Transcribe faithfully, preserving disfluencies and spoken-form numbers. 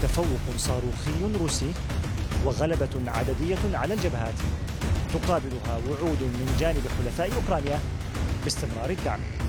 تفوق صاروخي روسي وغلبة عددية على الجبهات، تقابلها وعود من جانب حلفاء أوكرانيا باستمرار الدعم.